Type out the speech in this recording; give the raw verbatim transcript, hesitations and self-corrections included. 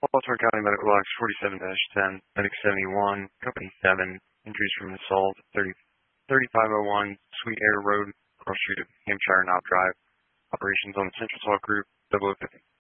Baltimore County Medical Logs forty-seven dash ten, Medic seventy-one, Company seven, injuries from assault, thirty, thirty-five oh one, Sweet Air Road, cross street of Hampshire Knob Drive, operations on the Central Talk Group, double oh fifty.